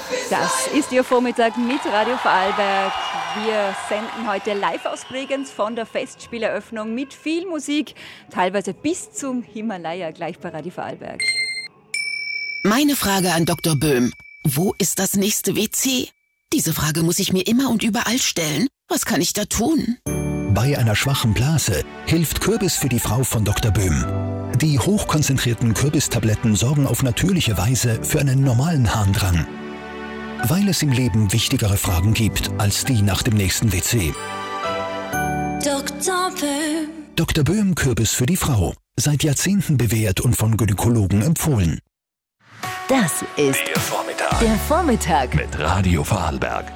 Das ist Ihr Vormittag mit Radio Vorarlberg. Wir senden heute live aus Bregenz von der Festspieleröffnung mit viel Musik, teilweise bis zum Himalaya, gleich bei Radio Vorarlberg. Meine Frage an Dr. Böhm. Wo ist das nächste WC? Diese Frage muss ich mir immer und überall stellen. Was kann ich da tun? Bei einer schwachen Blase hilft Kürbis für die Frau von Dr. Böhm. Die hochkonzentrierten Kürbistabletten sorgen auf natürliche Weise für einen normalen Harndrang. Weil es im Leben wichtigere Fragen gibt als die nach dem nächsten WC. Dr. Böhm. Dr. Böhm Kürbis für die Frau. Seit Jahrzehnten bewährt und von Gynäkologen empfohlen. Das ist Der Vormittag der Vormittag mit Radio Vorarlberg.